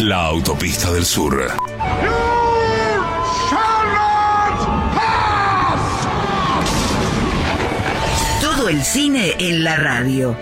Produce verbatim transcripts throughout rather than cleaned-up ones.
La autopista del sur. Todo el cine en la radio.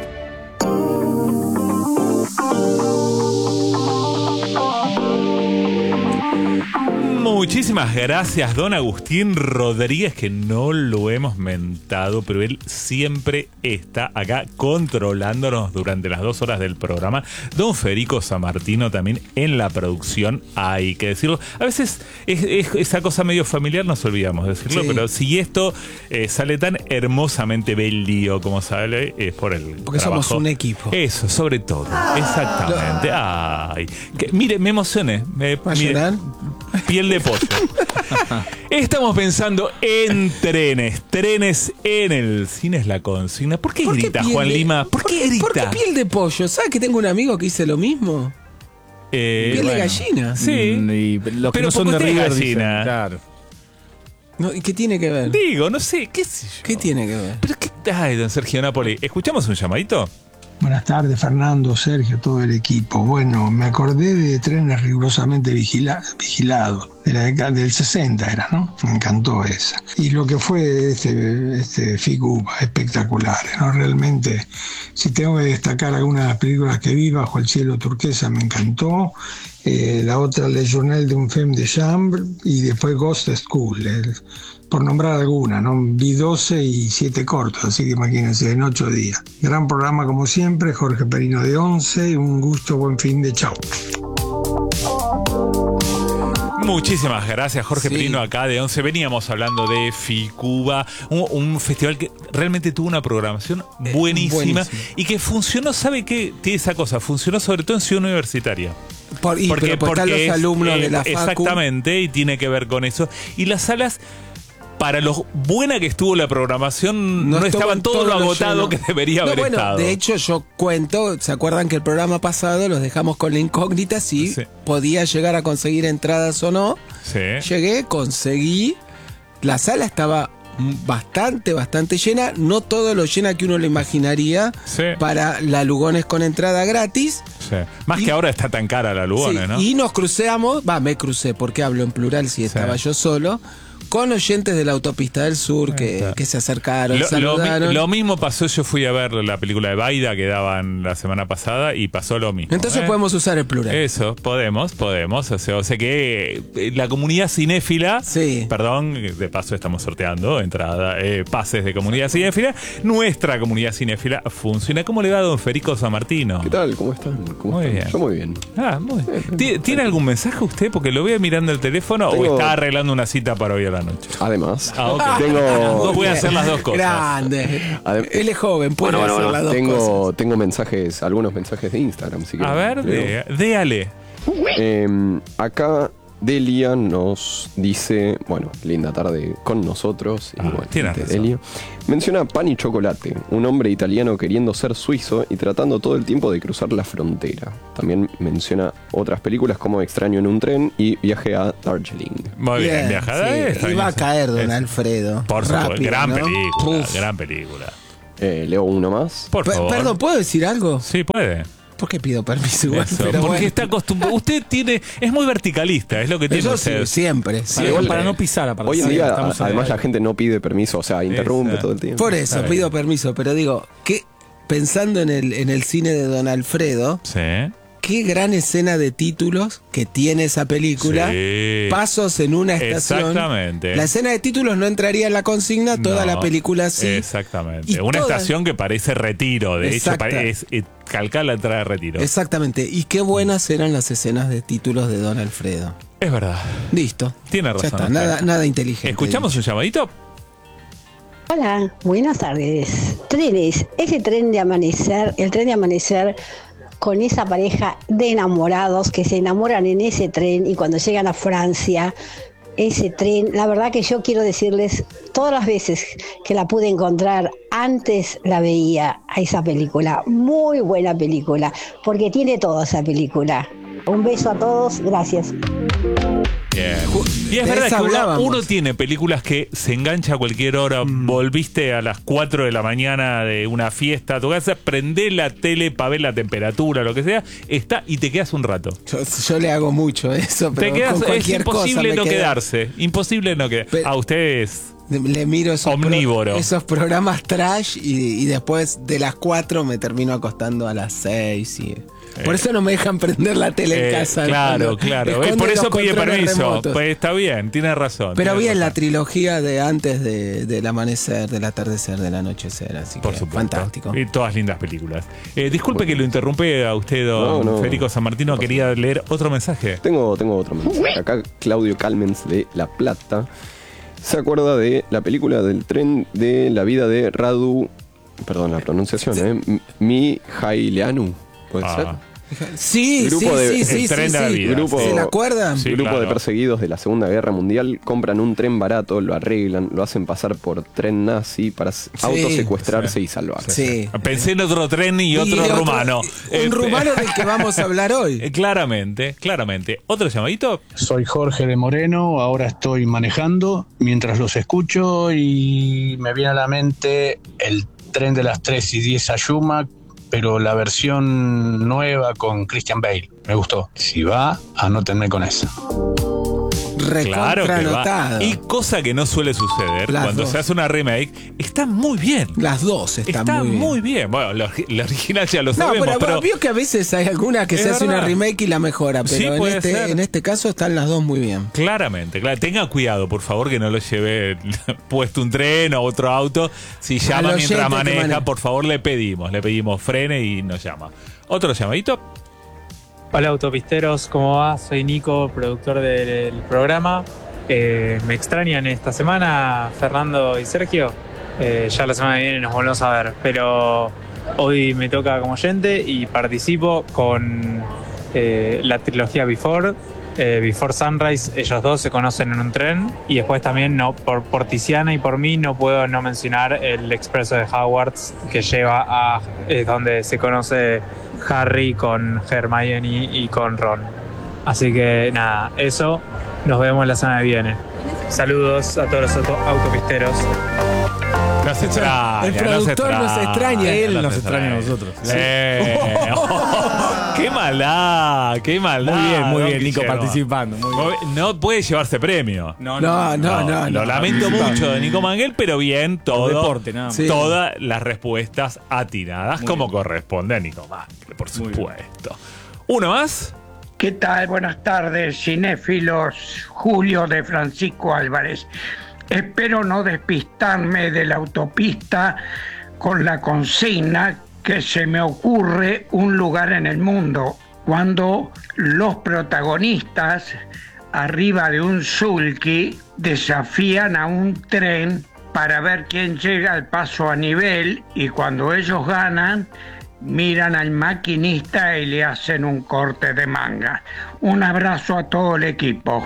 Muchísimas gracias, don Agustín Rodríguez, que no lo hemos mentado, pero él siempre está acá controlándonos durante las dos horas del programa. Don Federico Sammartino también en la producción, hay que decirlo. A veces es, es, esa cosa medio familiar nos olvidamos de decirlo, sí. Pero si esto eh, sale tan hermosamente bello como sale, es por el Porque trabajo. Somos un equipo. Eso, sobre todo. Exactamente. Ay, que, mire, me emocioné. Me, ¿Va a mire, llorar? Piel de pollo. Estamos pensando en trenes. Trenes en el cine es la consigna. ¿Por qué ¿Por qué grita piel Juan de- Lima? ¿Por qué grita? ¿Por qué piel de pollo? ¿Sabes que tengo un amigo que dice lo mismo? Eh, Piel de bueno. gallina. Sí. Mm, y los que Pero no son porque de usted es River dicen, gallina. claro. No, ¿y qué tiene que ver? Digo, no sé, qué sé yo. ¿Qué tiene que ver? Pero qué. Ay, don Sergio Napoli. ¿Escuchamos un llamadito? Buenas tardes, Fernando, Sergio, todo el equipo. Bueno, me acordé de Trenes rigurosamente vigila- vigilados, de la década del sesenta era, ¿no? Me encantó esa. Y lo que fue este, este Figuba, espectacular, ¿no? Realmente, si tengo que destacar algunas de las películas que vi, Bajo el cielo turquesa me encantó, eh, la otra Le Journal de un femme de chambre y después Ghost School, el- por nombrar alguna, ¿no? Vi doce y siete cortos, así que imagínense, en ocho días. Gran programa como siempre, Jorge Perino de once, un gusto, buen fin de chau. Muchísimas gracias, Jorge Sí. Perino, acá de once. Veníamos hablando de Ficuba, un, un festival que realmente tuvo una programación buenísima, buenísimo. y que funcionó, ¿sabe qué? Tiene esa cosa, funcionó sobre todo en Ciudad Universitaria. Por, y, pero pues están los es, alumnos eh, de la Facu. Exactamente, y tiene que ver con eso. Y las salas, para lo buena que estuvo la programación, no, estuvo estaban en todo lo lo agotado lleno. que debería No, haber bueno, estado. de hecho yo cuento, ¿se acuerdan que el programa pasado los dejamos con la incógnita si Sí. podía llegar a conseguir entradas o no? Sí. Llegué, conseguí, la sala estaba bastante, bastante llena, no todo lo llena que uno lo imaginaría Sí. para la Lugones con entrada gratis. Sí. Más Y- que ahora está tan cara la Lugones, Sí, ¿no? y nos cruceamos, va, me crucé, porque hablo en plural si estaba yo solo, con oyentes de la Autopista del Sur que, que se acercaron, Lo, lo, saludaron. mi- lo mismo pasó, yo fui a ver la película de Baida que daban la semana pasada y pasó lo mismo. Entonces ¿eh? podemos usar el plural. Eso, podemos, podemos. O sea, o sea que eh, la comunidad cinéfila, Sí. perdón, de paso estamos sorteando entrada, eh, pases de comunidad cinéfila. Nuestra comunidad cinéfila funciona. ¿Cómo le va a don Federico Sammartino? ¿Qué tal? ¿Cómo están? ¿Cómo Muy están? bien. Yo muy bien. Ah, muy bien. ¿Tie- ¿Tiene algún mensaje usted? Porque lo veo mirando el teléfono o Tengo- está arreglando una cita para hoy a la noche. Además, Ah, ok. tengo... Puede hacer las dos cosas. Grande. Adem- Él es joven, puede Bueno, bueno, hacer bueno. las dos tengo, cosas. tengo mensajes, algunos mensajes de Instagram, si A quieren. ver, Leo. dé- déale. Eh, acá Delia nos dice, bueno, linda tarde con nosotros. Y Ah, bueno, tienes este, razón. Delia. Menciona Pan y Chocolate, un hombre italiano queriendo ser suizo y tratando todo el tiempo de cruzar la frontera. También menciona otras películas como Extraño en un tren y Viaje a Darjeeling. Muy bien, Bien, viajada. sí, extraño. iba a caer don Es- Alfredo. Por supuesto, Rápido, gran ¿no? película, Uf. gran película. Eh, leo uno más. Por Pe- favor. Perdón, ¿puedo decir algo? Sí, puede. ¿Por qué pido permiso igual? Eso, Pero porque bueno. está acostumbrado. Usted tiene, es muy verticalista, es lo que tiene Eso usted. sí, siempre. Para, siempre. igual, para eh, no pisar, aparte. Hoy en Sí, día, estamos a- en además, el- la gente no pide permiso, o sea, interrumpe Exacto. todo el tiempo. Por eso Está pido bien. permiso, pero digo, que pensando en el, en el cine de Don Alfredo, Sí. qué gran escena de títulos que tiene esa película. Sí. Pasos en una estación. Exactamente. La escena de títulos no entraría en la consigna, toda No, la película sí. Exactamente. Y Una toda- estación que parece retiro. De Exacta. hecho, pare- es, es calcar la entrada de retiro. Exactamente. Y qué buenas eran las escenas de títulos de Don Alfredo. Es verdad. Listo. Tiene Ya razón. está, usted. nada, nada inteligente. ¿Escuchamos un llamadito? Hola, buenas tardes. Trenes, ese tren de amanecer, el tren de amanecer con esa pareja de enamorados que se enamoran en ese tren y cuando llegan a Francia, ese tren, la verdad que yo quiero decirles, todas las veces que la pude encontrar, antes la veía a esa película, muy buena película, porque tiene toda esa película. Un beso a todos, gracias. Bien. Y es De verdad esa que uno, hablábamos. uno tiene películas que se engancha a cualquier hora. Mm. Volviste a las cuatro de la mañana de una fiesta a tu casa, prendés la tele para ver la temperatura, lo que sea, está y te quedas un rato. Yo, yo le hago mucho eso, pero Te quedas, con es cualquier imposible cosa no me quedo- quedarse. Imposible no quedarse. Pero- A ustedes. Le miro esos, Omnívoro. pro- esos programas trash y, y después de las cuatro me termino acostando a las seis. Y, por Eh, eso no me dejan prender la tele en Eh, casa. claro, cuando claro. Eh, esconden por eso los pide controles permiso. remotos. Pues está bien, tiene razón. Pero tiene vi en la razón. trilogía de antes de, del amanecer, del atardecer, del anochecer, así Por que supuesto. fantástico. Y todas lindas películas. Eh, disculpe que lo interrumpe a usted, don No, no. Federico San Martino. Quería leer otro mensaje. Tengo, tengo otro mensaje. Acá Claudio Calmens de La Plata se acuerda de la película del tren de la vida de Radu, perdón la pronunciación, ¿eh? M- Mihaileanu, ¿puede Ah. ser? Sí, Grupo sí, de- sí, sí, El tren sí, de la sí. vida. Grupo- ¿Se la acuerdan? Sí, Grupo claro. de perseguidos de la Segunda Guerra Mundial compran un tren barato, lo arreglan, lo hacen pasar por tren nazi para s- autosecuestrarse sí. y salvarse. Sí. Pensé en otro tren y otro Y otro- rumano. Un Eh, rumano del que vamos a hablar hoy. eh, Claramente, claramente. ¿Otro llamadito? Soy Jorge de Moreno, ahora estoy manejando mientras los escucho y me viene a la mente el tren de las tres y diez a Yuma, pero la versión nueva con Christian Bale. Me gustó. Si va, anótenme con esa. Claro Recontra que va. anotado. Y cosa que no suele suceder Las cuando dos. se hace una remake, está muy bien. Las dos están Está muy bien. Bueno, la, orgi- la original ya lo No, sabemos, pero, pero, vio que a veces hay alguna que Es se hace una verdad. remake y la mejora, Sí, pero en, puede este, ser. en este caso están las dos muy bien. claramente, claro, tenga cuidado, por favor, que no lo lleve puesto un tren o otro auto. Si llama Al mientras oyente que maneja, maneja. por favor, le pedimos, le pedimos frene y nos llama. ¿Otro llamadito? Hola autopisteros, ¿cómo va? Soy Nico, productor del programa. Eh, me extrañan esta semana Fernando y Sergio. Eh, ya la semana que viene nos volvemos a ver, pero hoy me toca como oyente y participo con eh, la trilogía Before. Eh, Before Sunrise, ellos dos se conocen en un tren y después también no, por, por Tiziana y por mí no puedo no mencionar el expreso de Hogwarts que lleva a eh, donde se conoce Harry con Hermione y con Ron. Así que nada, eso, nos vemos la semana que viene. Saludos a todos los auto- autopisteros. Nos extraña, El productor nos extraña. Él nos extraña a nosotros. Eh, oh, ¡Qué maldad! ¡Qué maldad! Muy bien, muy don bien, Nico Guillermo. participando. Muy bien. Muy- No puede llevarse premio. No, no, no. no, Lo lamento mucho de Nico Manguel, pero bien, todo, Por deporte, nada más. Sí. todas las respuestas atinadas Muy como bien. corresponde a Nico Manguel, por Muy bien. supuesto. ¿Uno más? ¿Qué tal? Buenas tardes, cinéfilos. Julio de Francisco Álvarez. Espero no despistarme de la autopista con la consigna que se me ocurre un lugar en el mundo cuando los protagonistas arriba de un sulky desafían a un tren para ver quién llega al paso a nivel y cuando ellos ganan miran al maquinista y le hacen un corte de manga. Un abrazo a todo el equipo.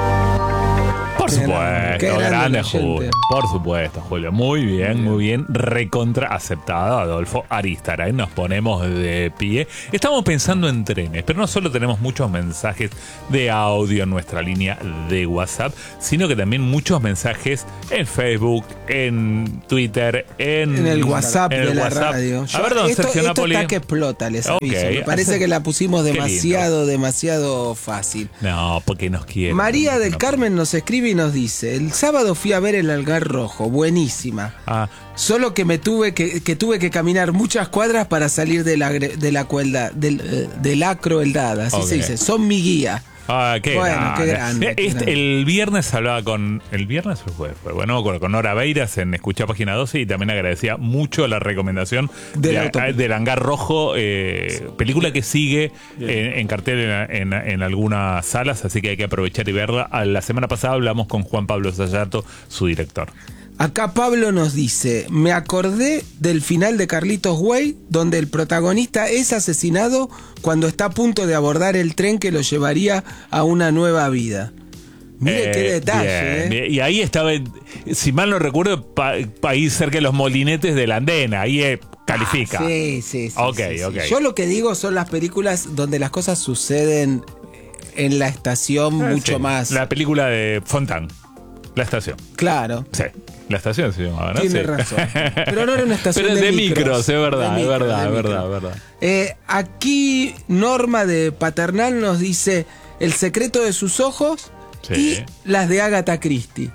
Por Qué supuesto, grande, qué grande grande el oyente. Julio. Por supuesto, Julio. Muy bien, muy bien. Recontra aceptado, Adolfo Aristarain. Nos ponemos de pie. Estamos pensando en trenes, pero no solo tenemos muchos mensajes de audio en nuestra línea de WhatsApp, sino que también muchos mensajes en Facebook, en Twitter, en, En el WhatsApp en el de la WhatsApp. radio. A Yo- ver, don esto, Sergio esto Napoli. está que explota, les Ok. aviso. Me parece que la pusimos Qué lindo. demasiado, demasiado fácil. No, porque nos quiere. María del No. Carmen nos escribe y nos dice: el sábado fui a ver El Algar Rojo, buenísima. Ah, Solo que me tuve que, que tuve que caminar muchas cuadras para salir de la, gre- de la cueldad, del, eh, de la crueldad, así Ok. se dice. Son mi guía. Ah, qué Bueno, grande. qué grande, qué Este- grande. El viernes hablaba con. ¿El viernes o el jueves? Fue, bueno, con, con Nora Beiras en Escuchá Página doce y también agradecía mucho la recomendación Del de- autopista. del Hangar Rojo, eh, película que sigue en, en cartel en, en- en algunas salas, así que hay que aprovechar y verla. A La semana pasada hablamos con Juan Pablo Sayato, su director. Acá Pablo nos dice: me acordé del final de Carlitos Way, donde el protagonista es asesinado cuando está a punto de abordar el tren que lo llevaría a una nueva vida. Mire Eh, qué detalle, bien, ¿eh? bien. Y ahí estaba, en- si mal no recuerdo, pa- pa- ahí cerca de los molinetes de la Andena. Ahí eh, califica. Sí, sí, sí. Ok, sí, sí. ok. Yo lo que digo son las películas donde las cosas suceden en la estación Ah, mucho sí. más. La película de Fontán. La estación. Claro. Sí. La estación se llamaba, ¿no? Tiene Sí. razón. Pero no era una estación Pero de, de micros. micros, es verdad, De es micro, verdad, de es micro. verdad, es verdad. Eh, aquí Norma de Paternal nos dice El secreto de sus ojos Sí. y las de Agatha Christie.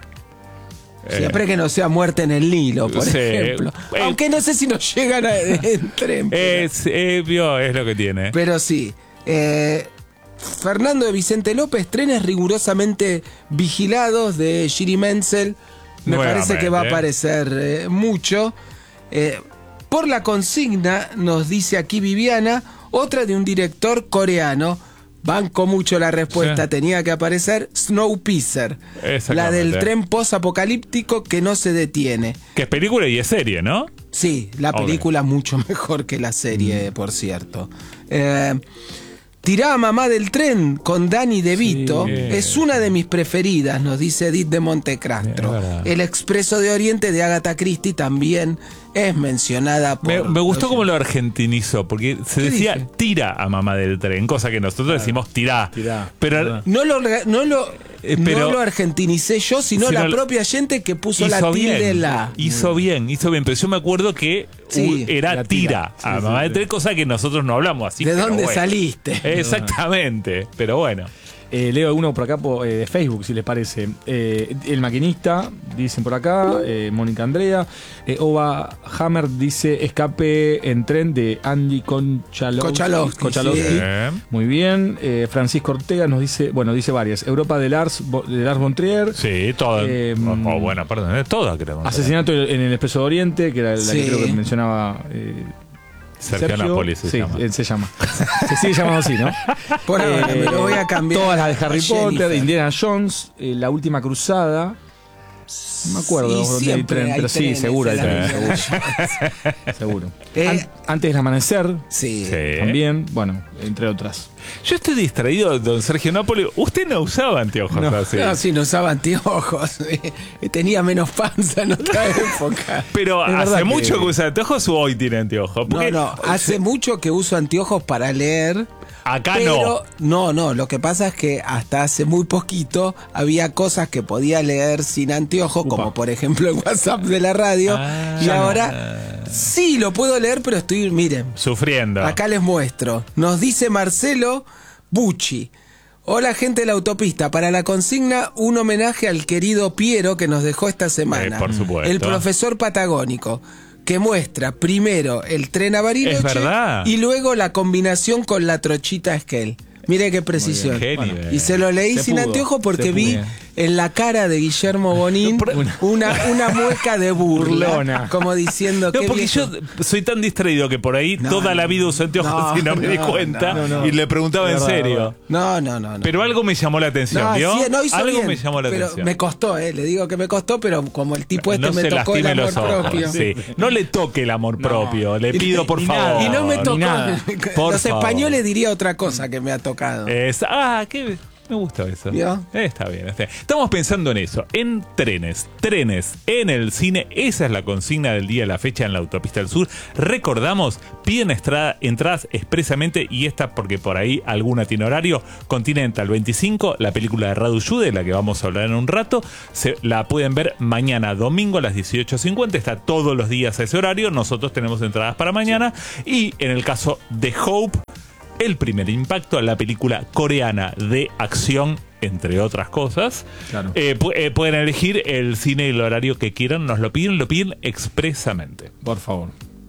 Eh, Siempre que no sea Muerte en el Nilo, por sí. ejemplo. Eh, Aunque no sé si nos llegan a, en tren. pero- Es, eh, vio, es lo que tiene. Pero sí. Eh, Fernando de Vicente López, trenes rigurosamente vigilados de Giri Menzel. Me parece que va a Nuevamente. aparecer eh, mucho. Eh, por la consigna, nos dice aquí Viviana, otra de un director coreano. Banco mucho la respuesta, Sí. tenía que aparecer Snowpiercer. Exactamente. La del tren post-apocalíptico que no se detiene. Que es película y es serie, ¿no? Sí, la Ok. película mucho mejor que la serie, por cierto. Eh, Tirá a mamá del tren con Danny DeVito Sí. es una de mis preferidas, nos dice Edith de Montecastro. Es verdad. El Expreso de Oriente de Agatha Christie también es mencionada por... Me, me gustó los- como lo argentinizó, porque se ¿Qué decía dice? tira a mamá del tren, cosa que nosotros decimos tirá. Tirá, Pero verdad. No lo, rega- no lo, Eh, pero- no lo argentinicé yo, sino Sino la lo- propia gente que puso la hizo tilde bien, la. hizo bien, hizo bien, pero yo me acuerdo que Sí, uh, era la tira, tira. Sí, a sí, mamá sí. del tren, cosa que nosotros no hablamos así. ¿De pero dónde bueno. saliste? Exactamente, pero bueno. Eh, leo uno por acá por, eh, de Facebook, si les parece. Eh, el maquinista, dicen por acá, eh, Mónica Andrea. Eh, Ova Hammer dice Escape en tren de Andy Conchalowski. Conchalowski, Conchalowski. sí. Eh, Muy bien. Eh, Francisco Ortega nos dice, bueno, dice varias. Europa de Lars, Bo- de Lars von Trier. sí, todo. Eh, oh, bueno, perdón, eh, toda creo. Asesinato en el Expreso de Oriente, que era la Sí. que creo que mencionaba eh, Sergio Sergio. Napoli se sí, llama. él se llama. Se sigue llamando así, ¿no? Por ahora, Eh, me lo voy a cambiar. Todas las de Harry a Potter, Jennifer. Indiana Jones, eh, La Última Cruzada. No me acuerdo Sí, dónde hay siempre tren, hay pero sí, trenes seguro hay en la tren, vida. seguro. Seguro. Eh, An- antes del amanecer, Sí. Sí. también, bueno, entre otras. Yo estoy distraído, don Sergio Napoli. Usted no usaba anteojos así. No, sí, no usaba anteojos. Tenía menos panza en otra época. Pero Es verdad hace que- mucho que usa anteojos o hoy tiene anteojos. No, Porque no, hace mucho que uso anteojos para leer. acá Pero, no. no, no, lo que pasa es que hasta hace muy poquito había cosas que podía leer sin anteojos, Upa. como por ejemplo el WhatsApp de la radio. Ah. y Ya no. ahora sí lo puedo leer, pero estoy, miren, Sufriendo. acá les muestro. Nos dice Marcelo Bucci. Hola gente de la autopista, para la consigna un homenaje al querido Piero que nos dejó esta semana. Eh, por supuesto. El profesor patagónico, que muestra primero el tren a Bariloche Es verdad. y luego la combinación con la trochita Esquel. Mire qué precisión. Qué nivel. Y se lo leí Se sin pudo, anteojo porque se vi pudo. en la cara de Guillermo Bonín una, una mueca de burla, Burlona. como diciendo No, que porque yo soy tan distraído que por ahí No, toda la no, vida uso anteojos no, y no me di no, cuenta no, no. y le preguntaba Es en verdad, serio. verdad. No, no, no, no. Pero algo me llamó la atención, No, ¿vio? sí, no hizo algo bien, me llamó la pero atención. me costó, eh, le digo que me costó, pero como el tipo este no me se tocó el lastime amor los ojos. propio. Sí. No le toque el amor propio, le pido por ni favor. nada. Y no me ni tocó. nada. Por Los favor. españoles diría otra cosa que me ha tocado. Es- ah, qué me gusta eso. ¿Vio? Está bien, está bien. Estamos pensando en eso, en trenes, trenes en el cine. Esa es la consigna del día de la fecha en la Autopista del Sur. Recordamos, piden estra- entradas expresamente, y esta porque por ahí alguna tiene horario. Continental veinticinco, la película de Radu Jude, de la que vamos a hablar en un rato. Se, la pueden ver mañana domingo a las dieciocho cincuenta. Está todos los días a ese horario. Nosotros tenemos entradas para mañana. Y en el caso de Hope, El Primer Impacto, la película coreana de acción, entre otras cosas. Claro. Eh, pu- eh, pueden elegir el cine y el horario que quieran. Nos lo piden, lo piden expresamente. Por favor.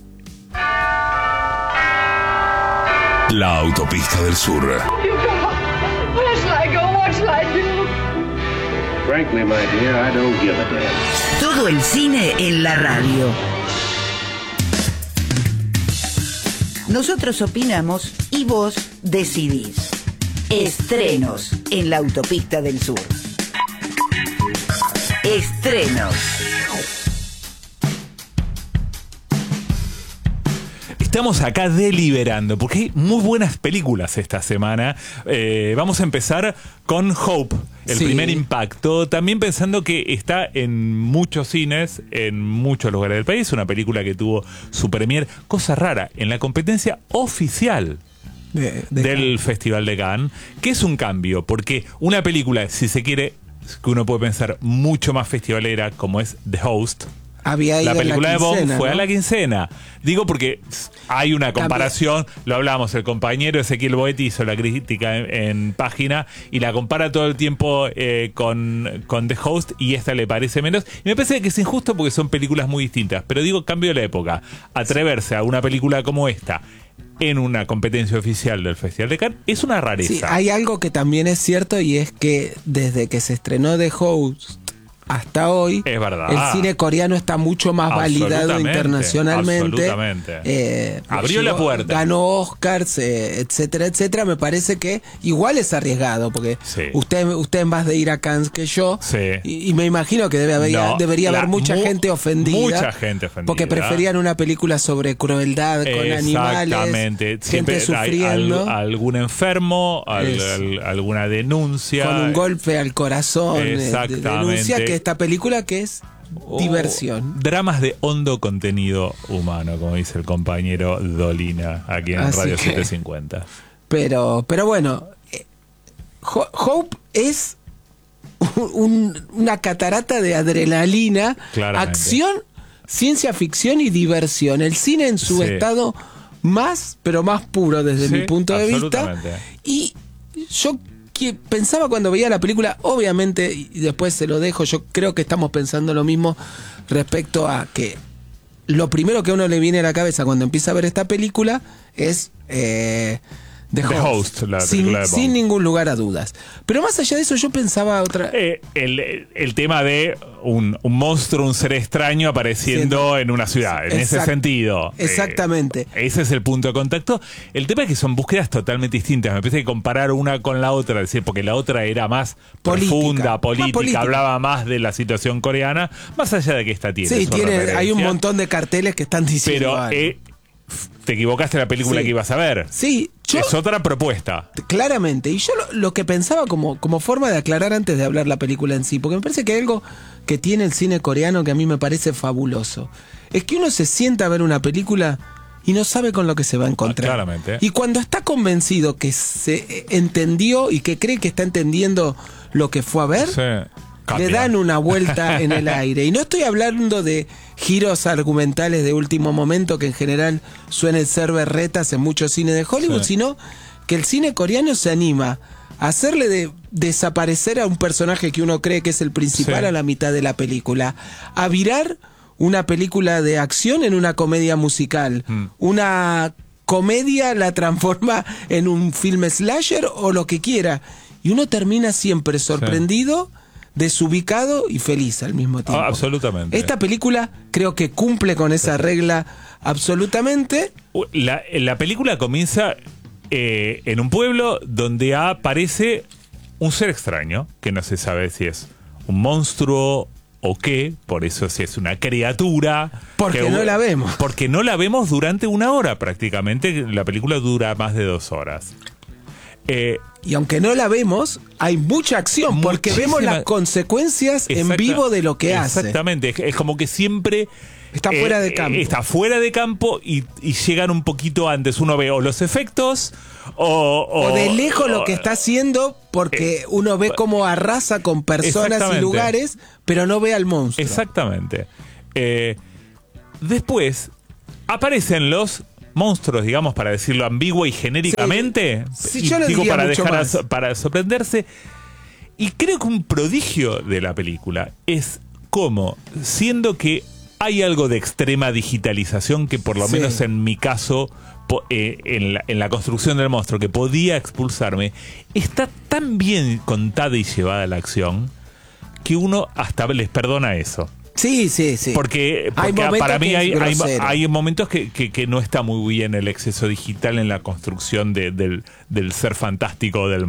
La Autopista del Sur. Where shall I go? What shall I do? Frankly, my dear, I don't give a damn. Todo el cine en la radio. Nosotros opinamos y vos decidís. Estrenos en la Autopista del Sur. Estrenos. Estamos acá deliberando, porque hay muy buenas películas esta semana. Eh, vamos a empezar con Hope, El Sí. Primer Impacto. También pensando que está en muchos cines, en muchos lugares del país. Una película que tuvo su premier, cosa rara, en la competencia oficial de, de del Cannes. Festival de Cannes, que es un cambio, porque una película, si se quiere, que uno puede pensar mucho más festivalera, como es The Host, Había ido la película en la de Bond quincena, fue ¿no? a la quincena. Digo porque hay una comparación, lo hablamos, el compañero Ezequiel Boetti hizo la crítica en, en página y la compara todo el tiempo eh, con, con The Host y esta le parece menos. Y me parece que es injusto porque son películas muy distintas. Pero digo, cambio de la época. Atreverse a una película como esta en una competencia oficial del Festival de Cannes es una rareza. Sí, hay algo que también es cierto y es que desde que se estrenó The Host hasta hoy, es verdad, el cine coreano está mucho más validado internacionalmente. Absolutamente. Eh, Abrió llegó, la puerta. Ganó Oscars, eh, etcétera, etcétera. Me parece que igual es arriesgado, porque Sí. usted, usted es más de ir a Cannes que yo. Sí. Y, y me imagino que debe haber, No, debería la- haber mucha mu- gente ofendida. Mucha gente ofendida. Porque preferían una película sobre crueldad con animales. Exactamente. Siempre Gente hay sufriendo. al- algún enfermo, al- Es. al- alguna denuncia. Con un golpe al corazón. eh, de- Exactamente. denuncia que esta película que es Oh, diversión. Dramas de hondo contenido humano, como dice el compañero Dolina aquí en Así Radio que- setecientos cincuenta. Pero, pero bueno, eh, Ho- Hope es un- una catarata de adrenalina, Claramente. acción, ciencia ficción y diversión. El cine en su Sí. estado más, pero más puro desde Sí, mi punto de vista. absolutamente. Y yo que pensaba cuando veía la película, obviamente, y después se lo dejo, yo creo que estamos pensando lo mismo respecto a que lo primero que a uno le viene a la cabeza cuando empieza a ver esta película es eh, The, The Host, Host, la sin, película de Bond. sin ningún lugar a dudas. Pero más allá de eso, yo pensaba otra... Eh, el, el tema de un, un monstruo, un ser extraño apareciendo Sí. en una ciudad, en ese Exact- sentido. Eh, Exactamente. ese es el punto de contacto. El tema es que son búsquedas totalmente distintas. Me parece que comparar una con la otra, decir, porque la otra era más Política. profunda, Más política, política. hablaba más de la situación coreana, más allá de que esta tiene. Sí, sus tiene, hay un referencias. montón de carteles que están diciendo Pero algo. eh, te equivocaste en la película Sí. que ibas a ver. Sí, yo... Es otra propuesta. Claramente, y yo lo, lo que pensaba como, como forma de aclarar antes de hablar la película en sí, porque me parece que hay algo que tiene el cine coreano que a mí me parece fabuloso, es que uno se sienta a ver una película y no sabe con lo que se va a encontrar. Ah, claramente. Y cuando está convencido que se entendió y que cree que está entendiendo lo que fue a ver, Sí. le Cambia. dan una vuelta en el aire. Y no estoy hablando de giros argumentales de último momento que en general suelen ser berretas en muchos cines de Hollywood, Sí. sino que el cine coreano se anima a hacerle de- desaparecer a un personaje que uno cree que es el principal Sí. a la mitad de la película, a virar una película de acción en una comedia musical, Mm. una comedia la transforma en un film slasher o lo que quiera, y uno termina siempre sorprendido, desubicado y feliz al mismo tiempo. Ah, absolutamente. Esta película creo que cumple con esa regla absolutamente. La, la película comienza eh, en un pueblo donde aparece un ser extraño, que no se sabe si es un monstruo o qué, por eso si es una criatura. Porque que- no la vemos. Porque no la vemos durante una hora prácticamente, la película dura más de dos horas. Eh, Y aunque no la vemos, hay mucha acción, porque Muchísima- vemos las consecuencias en Exacta- vivo de lo que hace. Exactamente, es, es como que siempre Está fuera de campo. Está fuera de campo y, y llegan un poquito antes. Uno ve o los efectos o... O de lejos lo o- que está haciendo, porque uno ve cómo arrasa con personas y Exactamente. lugares, pero no ve al monstruo. Exactamente. Eh, después aparecen los monstruos, digamos, para decirlo ambiguo y genéricamente. Sí, y yo lo digo diría para mucho dejar a más. so- para sorprenderse. Y creo que un prodigio de la película es cómo, siendo que hay algo de extrema digitalización que por lo Sí. menos en mi caso, po- eh, en, la, en la construcción del monstruo, que podía expulsarme, está tan bien contada y llevada la acción que uno hasta les perdona eso. Sí, sí, sí. Porque, Hay porque momentos para mí que es hay, hay, grosero. hay momentos que, que, que no está muy bien el exceso digital en la construcción de- del, del ser fantástico del